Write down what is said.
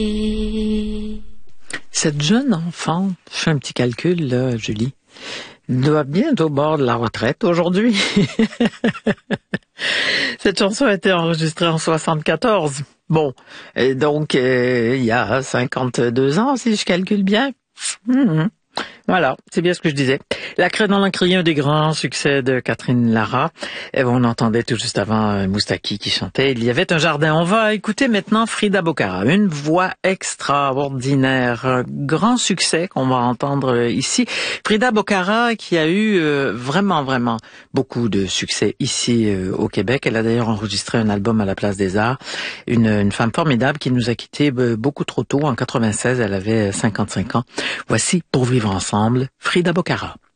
Cette jeune enfant, je fais un petit calcul là, Julie, doit bien être au bord de la retraite aujourd'hui. Cette chanson a été enregistrée en 74. Bon, et donc il y a 52 ans, si je calcule bien. Voilà, c'est bien ce que je disais. La Craie dans l'encrier, un des grands succès de Catherine Lara. Et on entendait tout juste avant Moustaki qui chantait. Il y avait un jardin. On va écouter maintenant Frida Bocara, une voix extraordinaire, un grand succès qu'on va entendre ici. Frida Bocara qui a eu vraiment beaucoup de succès ici au Québec. Elle a d'ailleurs enregistré un album à la Place des Arts. Une femme formidable qui nous a quittés beaucoup trop tôt. En 96, elle avait 55 ans. Voici Pour vivre ensemble, Frida Bocara.